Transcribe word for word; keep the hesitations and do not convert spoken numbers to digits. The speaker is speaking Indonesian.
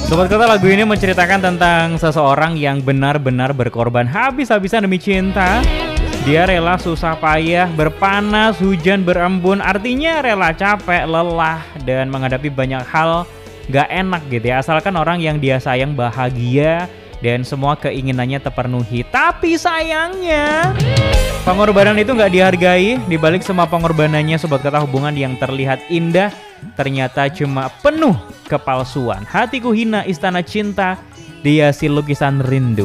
Sobat Kata, lagu ini menceritakan tentang seseorang yang benar-benar berkorban habis-habisan demi cinta. Dia rela susah payah, berpanas, hujan, berembun, artinya rela capek, lelah, dan menghadapi banyak hal gak enak gitu ya. Asalkan orang yang dia sayang bahagia dan semua keinginannya terpenuhi. Tapi sayangnya pengorbanan itu gak dihargai. Di balik semua pengorbanannya, Sobat Kata, hubungan yang terlihat indah ternyata cuma penuh kepalsuan. Hatiku hina, istana cinta dihiasi lukisan rindu.